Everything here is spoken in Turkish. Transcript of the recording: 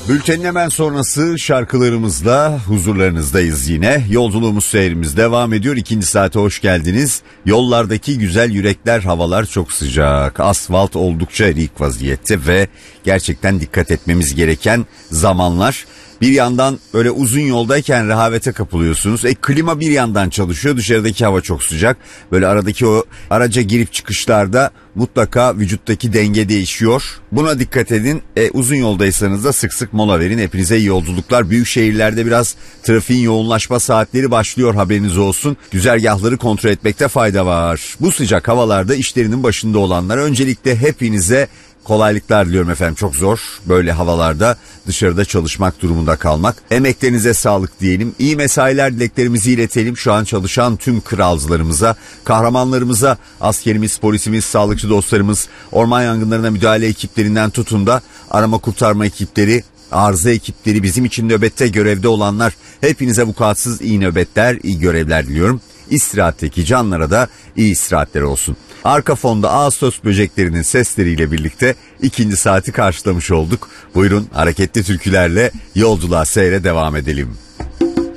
Bültenin hemen sonrası şarkılarımızla huzurlarınızdayız yine. Yolculuğumuz, seyrimiz devam ediyor. İkinci saate hoş geldiniz. Yollardaki güzel yürekler, havalar çok sıcak. Asfalt oldukça erik vaziyette ve gerçekten dikkat etmemiz gereken zamanlar. Bir yandan öyle uzun yoldayken rehavete kapılıyorsunuz. Klima bir yandan çalışıyor, dışarıdaki hava çok sıcak. Böyle aradaki o araca girip çıkışlarda mutlaka vücuttaki denge değişiyor. Buna dikkat edin. Uzun yoldaysanız da sık sık mola verin. Hepinize iyi yolculuklar. Büyük şehirlerde biraz trafiğin yoğunlaşma saatleri başlıyor, haberiniz olsun. Güzergahları kontrol etmekte fayda var. Bu sıcak havalarda işlerinin başında olanlar, öncelikle hepinize kolaylıklar diliyorum efendim. Çok zor böyle havalarda dışarıda çalışmak durumunda kalmak. Emeklerinize sağlık diyelim. İyi mesailer dileklerimizi iletelim şu an çalışan tüm kralcılarımıza, kahramanlarımıza, askerimiz, polisimiz, sağlıkçı dostlarımız, orman yangınlarına müdahale ekiplerinden tutun da arama kurtarma ekipleri, arıza ekipleri, bizim için nöbette görevde olanlar, hepinize vukuatsız iyi nöbetler, iyi görevler diliyorum. İstirahatteki canlara da iyi istirahatler olsun. Arka fonda Ağustos böceklerinin sesleriyle birlikte ikinci saati karşılamış olduk. Buyurun hareketli türkülerle yolculuğa, seyre devam edelim.